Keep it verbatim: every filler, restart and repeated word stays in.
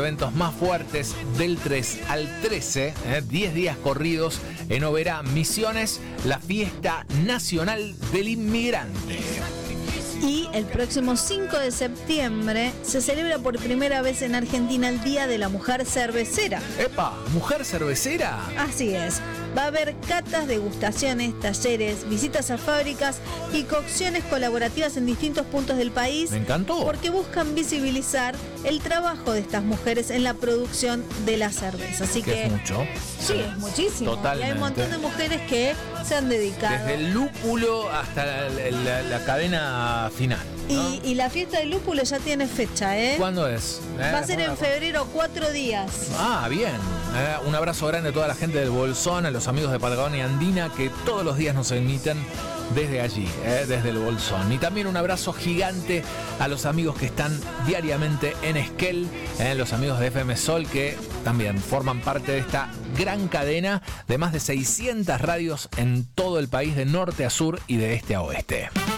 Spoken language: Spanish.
eventos más fuertes del tres al trece, eh, diez días corridos en Oberá, Misiones, la fiesta nacional del inmigrante. Y el próximo cinco de septiembre se celebra por primera vez en Argentina el Día de la Mujer Cervecera. ¡Epa! ¿Mujer cervecera? Así es. Va a haber catas, degustaciones, talleres, visitas a fábricas y cocciones colaborativas en distintos puntos del país. Me encantó. Porque buscan visibilizar el trabajo de estas mujeres en la producción de la cerveza. Así que, que es mucho. Sí, es muchísimo. Totalmente. Y hay un montón de mujeres que se han dedicado. Desde el lúpulo hasta la, la, la cadena final, ¿no? Y, y la fiesta del lúpulo ya tiene fecha, ¿eh? ¿Cuándo es? ¿Eh? Va a ser en febrero, cuatro días. Ah, bien. Eh, un abrazo grande a toda la gente del Bolsón, a los amigos de Patagonia Andina que todos los días nos emiten desde allí, eh, desde el Bolsón. Y también un abrazo gigante a los amigos que están diariamente en Esquel, eh, los amigos de F M Sol que también forman parte de esta gran cadena de más de seiscientas radios en todo el país, de norte a sur y de este a oeste.